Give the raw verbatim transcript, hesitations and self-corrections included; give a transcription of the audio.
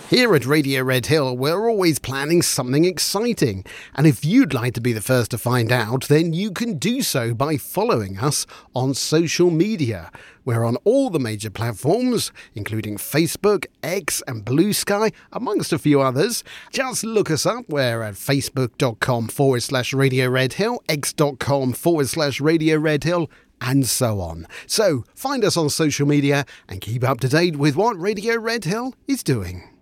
Here at Radio Red Hill, we're always planning something exciting. And if you'd like to be the first to find out, then you can do so by following us on social media. We're on all the major platforms, including Facebook, X and Blue Sky, amongst a few others. Just look us up. We're at facebook.com forward slash Radio Red Hill, x.com forward slash Radio Red Hill, and so on. So find us on social media and keep up to date with what Radio Red Hill is doing.